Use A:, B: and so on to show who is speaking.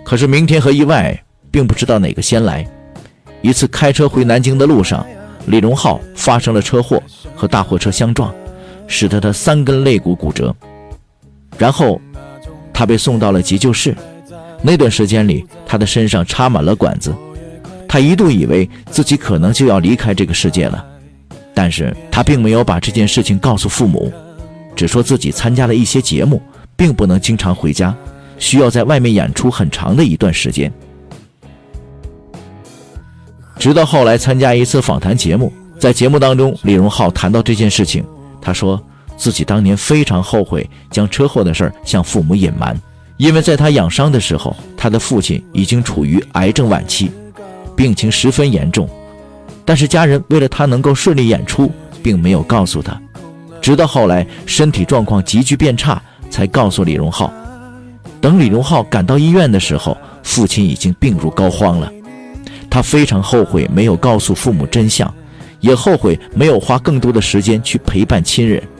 A: 可是明天和意外并不知道哪个先来。一次开车回南京的路上，李荣浩发生了车祸，和大货车相撞，使得他3根肋骨骨折。然后他被送到了急救室，那段时间里他的身上插满了管子，他一度以为自己可能就要离开这个世界了。但是他并没有把这件事情告诉父母，只说自己参加了一些节目，并不能经常回家，需要在外面演出很长的一段时间。直到后来参加一次访谈节目，在节目当中，李荣浩谈到这件事情，他说自己当年非常后悔将车祸的事向父母隐瞒，因为在他养伤的时候，他的父亲已经处于癌症晚期，病情十分严重，但是家人为了他能够顺利演出，并没有告诉他，直到后来身体状况急剧变差，才告诉李荣浩。等李荣浩赶到医院的时候，父亲已经病入膏肓了。他非常后悔没有告诉父母真相，也后悔没有花更多的时间去陪伴亲人。